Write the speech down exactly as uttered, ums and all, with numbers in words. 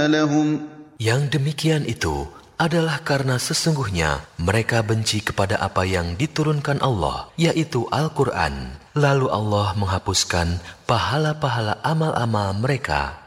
لهم. Yang demikian itu adalah karena sesungguhnya mereka benci kepada apa yang diturunkan Allah, yaitu Al-Quran. Lalu Allah menghapuskan pahala-pahala amal-amal mereka.